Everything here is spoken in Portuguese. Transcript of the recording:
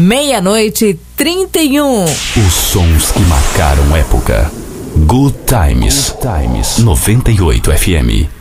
meia-noite 31. Os sons que marcaram época. Good Times. 98 FM.